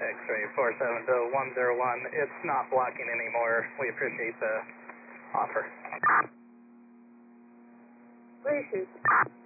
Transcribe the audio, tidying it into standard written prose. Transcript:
X-ray 47 to 101. It's not blocking anymore. We appreciate the offer. Please shoot.